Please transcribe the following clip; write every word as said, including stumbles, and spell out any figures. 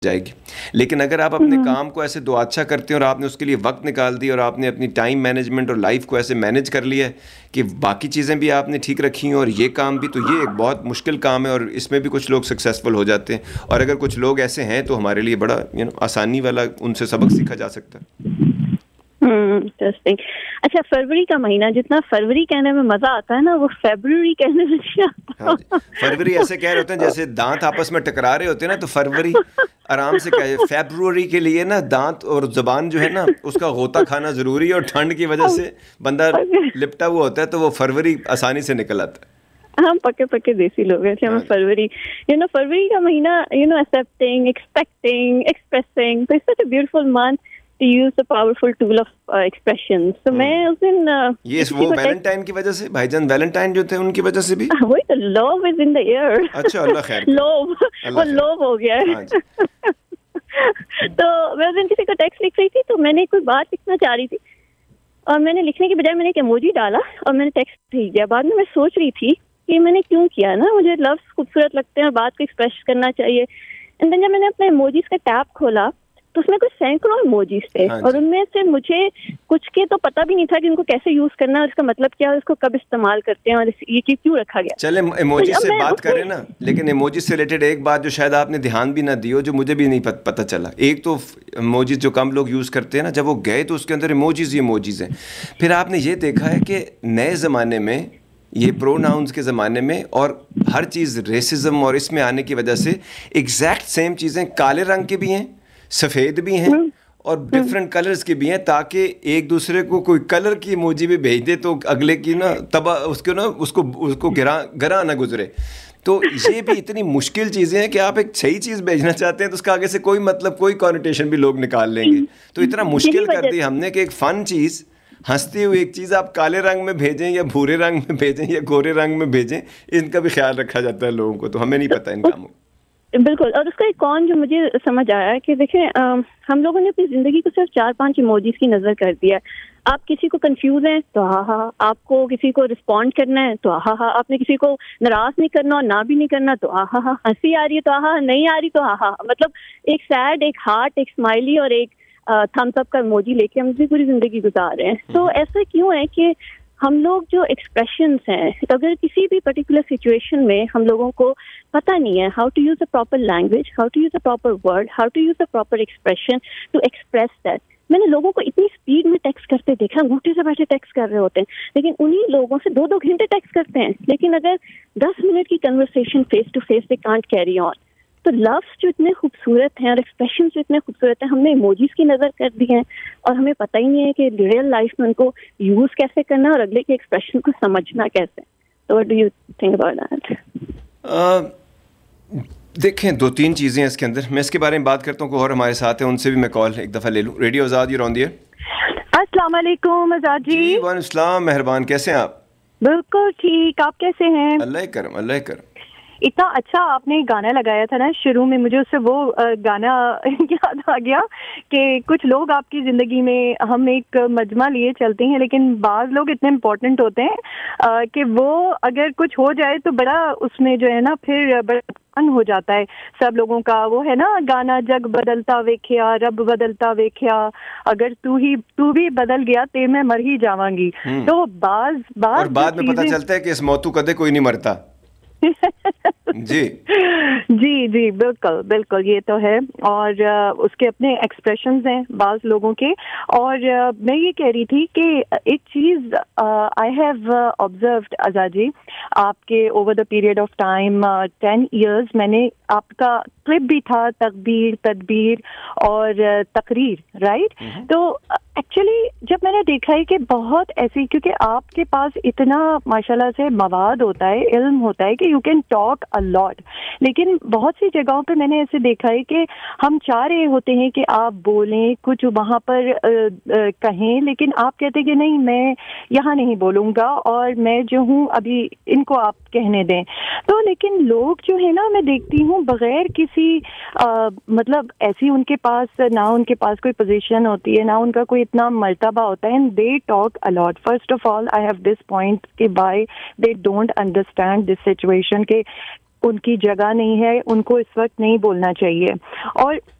جائے گی. لیکن اگر آپ اپنے کام کو ایسے دو اچھا کرتے ہیں اور آپ نے اس کے لیے وقت نکال دیا اور آپ نے اپنی ٹائم مینجمنٹ اور لائف کو ایسے مینیج کر لیا ہے کہ باقی چیزیں بھی آپ نے ٹھیک رکھی ہیں اور یہ کام بھی, تو یہ ایک بہت مشکل کام ہے اور اس میں بھی کچھ لوگ سکسیزفل ہو جاتے ہیں. اور اگر کچھ لوگ ایسے ہیں تو ہمارے لیے بڑا یو نو آسانی والا ان سے سبق سیکھا جا سکتا ہے. انٹرسٹنگ. اچھا, فروری کا مہینہ جتنا فروری کہنے میں مزہ آتا ہے نا, وہ فیبروری کہنے میں نہیں آتا. ہاں جی, فروری ایسے کہہ رہے ہوتے ہیں جیسے دانت آپس میں ٹکرا رہے ہوتے ہیں نا, تو فروری آرام سے کہے. فیبروری کے لیے نا دانت اور زبان جو ہے نا اس کا غوطہ کھانا ضروری ہے, اور ٹھنڈ کی وجہ سے بندہ لپٹا ہوا ہوتا ہے تو وہ فروری آسانی سے نکل آتا ہے. ہم پکے پکے دیسی لوگ ہیں, ہمیں فروری یو نو فروری کا مہینہ you know accepting, expecting, expressing, تو it's such a beautiful month to use the powerful tool of uh, expression. So میں اس دن یہ وہ ویلنٹائن کی وجہ سے, بھائی جان ویلنٹائن جو تھے ان کی وجہ سے بھی وہی تو love is in the air. اچھا, اللہ خیر. love وہ love ہو گیا ہے. تو میں اس دن کسی کو ٹیکسٹ لکھ رہی تھی, تو میں نے کوئی بات لکھنا چاہ رہی تھی اور میں نے لکھنے کے بجائے میں نے ایک ایموجی ڈالا اور میں نے ٹیکسٹ بھیج دیا. بعد میں میں سوچ رہی تھی کہ میں نے کیوں کیا نا, مجھے لفظ خوبصورت لگتے ہیں اور بات کو ایکسپریس کرنا چاہیے. اینڈ دین جب میں نے اپنے ایموجیز کا ٹیب کھولا تو اس میں کچھ سینکڑوں ایموجیز تھے, اور ان میں سے مجھے کچھ کے تو پتہ بھی نہیں تھا کہ ان کو کیسے یوز کرنا ہے, اور اس کا مطلب کیا ہے, اس کو کب استعمال کرتے ہیں, اور یہ چیز کیوں رکھا گیا. چلیں ایموجی سے بات کریں نا, لیکن ایموجی سے ریلیٹڈ ایک بات جو شاید آپ نے دھیان بھی نہ دی ہو, جو مجھے بھی نہیں پتہ چلا. ایک تو ایموجیز جو کم لوگ یوز کرتے ہیں نا, جب وہ گئے تو اس کے اندر ایموجیز ہی ایموجیز ہیں. پھر آپ نے یہ دیکھا ہے کہ نئے زمانے میں, یہ پرو ناؤنس کے زمانے میں, اور ہر چیز ریسزم اور اس میں آنے کی وجہ سے ایگزیکٹ سیم چیزیں کالے رنگ کی بھی ہیں, سفید بھی ہیں, اور ڈفرینٹ کلرز کی بھی ہیں, تاکہ ایک دوسرے کو کوئی کلر کی ایموجی بھی بھیج دے تو اگلے کی نا تباہ اس کو نا اس کو اس کو گراں گراں نہ گزرے. تو یہ بھی اتنی مشکل چیزیں ہیں کہ آپ ایک صحیح چیز بھیجنا چاہتے ہیں تو اس کا آگے سے کوئی مطلب, کوئی کانوٹیشن بھی لوگ نکال لیں گے. تو اتنا مشکل کر دی ہم نے کہ ایک فن چیز, ہنستی ہوئی ایک چیز آپ کالے رنگ میں بھیجیں یا بھورے رنگ میں بھیجیں یا گورے رنگ میں بھیجیں, ان کا بھی خیال رکھا جاتا ہے لوگوں کو, تو ہمیں نہیں پتہ ان کاموں. بالکل. اور اس کا ایک کون جو مجھے سمجھ آیا کہ دیکھیں, ہم لوگوں نے اپنی زندگی کو صرف چار پانچ ایموجیز کی نظر کر دیا ہے. آپ کسی کو کنفیوز ہیں تو ہاں ہاں, آپ کو کسی کو رسپونڈ کرنا ہے تو ہاں ہاں, آپ نے کسی کو ناراض نہیں کرنا اور نہ بھی نہیں کرنا تو ہاں ہاں, ہنسی آ رہی ہے تو ہاں, نہیں آ رہی تو ہاں ہاں. مطلب ایک سیڈ, ایک ہارٹ, ایک اسمائلی اور ایک تھمس اپ کا ایموجی لے کے ہم اپنی پوری زندگی گزار رہے ہیں. تو ایسا کیوں ہے کہ ہم لوگ جو ایکسپریشنس ہیں, اگر کسی بھی پرٹیکولر سچویشن میں ہم لوگوں کو پتہ نہیں ہے how to use a proper language, how to use a proper word, how to use a proper expression to express that. میں نے لوگوں کو اتنی اسپیڈ میں ٹیکسٹ کرتے دیکھا, انگوٹھے سے بیٹھے ٹیکسٹ کر رہے ہوتے ہیں, لیکن انہی لوگوں سے دو دو گھنٹے ٹیکسٹ کرتے ہیں, لیکن اگر دس منٹ کی conversation face to face they can't carry on. تو لفظ جو اتنے خوبصورت ہیں اور ایکسپریشن جو اتنے خوبصورت ہیں, ہم نے ایموجیز کی نظر کر دی ہیں, اور ہمیں پتہ ہی نہیں ہے کہ ریئل لائف میں ان کو یوز کیسے کرنا اور اگلے کے ایکسپریشن کو سمجھنا کیسے. تو what do you think about that? دیکھیں, دو تین چیزیں ہیں اس کے اندر. میں اس کے بارے میں بات کرتا ہوں, کوئی اور ہمارے ساتھ ہیں, ان سے بھی میں کال ایک دفعہ لے لوں. Radio Azad, you on the year. السلام علیکم آزاد جی. جی وعلیکم السلام, مہربان, کیسے ہیں آپ؟ بالکل ٹھیک, آپ کیسے ہیں؟ اللہ کرم, اللہ کرم. اتنا اچھا آپ نے گانا لگایا تھا نا شروع میں, مجھے اس سے وہ گانا یاد آ گیا کہ کچھ لوگ آپ کی زندگی میں, ہم ایک مجمع لیے چلتے ہیں لیکن بعض لوگ اتنے امپورٹنٹ ہوتے ہیں کہ وہ اگر کچھ ہو جائے تو بڑا اس میں جو ہے نا پھر بڑا ہو جاتا ہے سب لوگوں کا. وہ ہے نا گانا, جگ بدلتا ویکھیا رب بدلتا ویکھیا, اگر تو ہی تو بھی بدل گیا تے میں مر ہی جاواں گی. تو بعض بعض اور بعد میں پتہ چلتا ہے کہ اس موتو کدے کوئی نہیں مرتا. جی جی جی بالکل بالکل, یہ تو ہے. اور اس کے اپنے ایکسپریشنز ہیں بعض لوگوں کے. اور میں یہ کہہ رہی تھی کہ ایک چیز آئی ہیو آبزروڈ آزاد جی, آپ کے over the period of time ten years میں نے آپ کا کلپ بھی تھا, تکبیر, تدبیر اور تقریر, رائٹ. تو ایکچولی جب میں نے دیکھا ہے کہ بہت ایسی, کیونکہ آپ کے پاس اتنا ماشاءاللہ سے مواد ہوتا ہے, علم ہوتا ہے کہ یو کین ٹاک اے لاٹ, لیکن بہت سی جگہوں پہ میں نے ایسے دیکھا ہے کہ ہم چاہ رہے ہوتے ہیں کہ آپ بولیں, کچھ وہاں پر کہیں, لیکن آپ کہتے ہیں کہ نہیں میں یہاں نہیں بولوں گا اور میں جو ہوں ابھی ان کو آپ کہنے دیں. تو لیکن لوگ جو ہے نا, میں دیکھتی ہوں بغیر کسی آ, مطلب ایسی ان کے پاس نہ ان کے پاس کوئی پوزیشن ہوتی ہے, نہ ان کا کوئی اتنا مرتبہ ہوتا ہے, and they talk allot. First of all I have this point کہ by they don't understand this situation کہ उनकी जगह नहीं है, उनको इस वक्त नहीं बोलना चाहिए. और